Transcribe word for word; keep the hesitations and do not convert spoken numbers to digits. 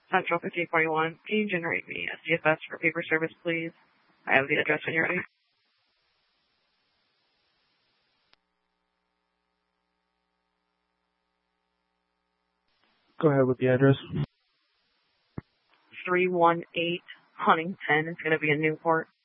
Central fifty forty-one. Can you generate me a C F S for paper service, please? I have the address when you're ready. Go ahead with the address. three one eight Huntington. It's going to be in Newport.